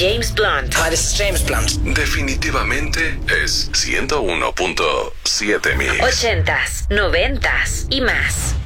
James Blunt. Hi, this is James Blunt. Definitivamente es 101.7 Mix. 80s, 90s y más.